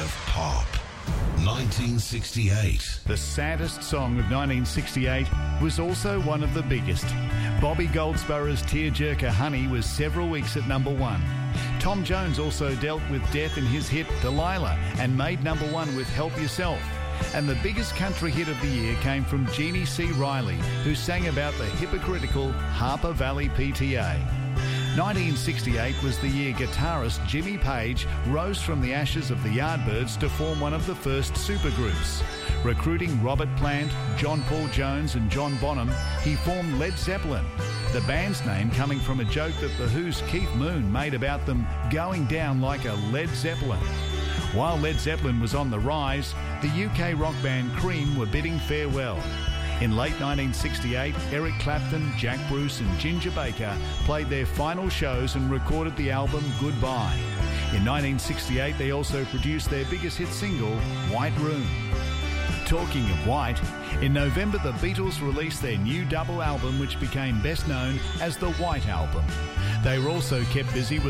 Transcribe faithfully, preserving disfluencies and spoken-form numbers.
of pop. nineteen sixty-eight. The saddest song of nineteen sixty-eight was also one of the biggest. Bobby Goldsborough's tearjerker Honey was several weeks at number one. Tom Jones also dealt with death in his hit Delilah and made number one with Help Yourself. And the biggest country hit of the year came from Jeannie C. Riley, who sang about the hypocritical Harper Valley P T A. nineteen sixty-eight was the year guitarist Jimmy Page rose from the ashes of the Yardbirds to form one of the first supergroups. Recruiting Robert Plant, John Paul Jones and John Bonham, he formed Led Zeppelin, the band's name coming from a joke that The Who's Keith Moon made about them going down like a Led Zeppelin. While Led Zeppelin was on the rise, the U K rock band Cream were bidding farewell. In late nineteen sixty-eight, Eric Clapton, Jack Bruce and Ginger Baker played their final shows and recorded the album Goodbye. In nineteen sixty-eight, they also produced their biggest hit single, White Room. Talking of white, in November the Beatles released their new double album which became best known as the White Album. They were also kept busy with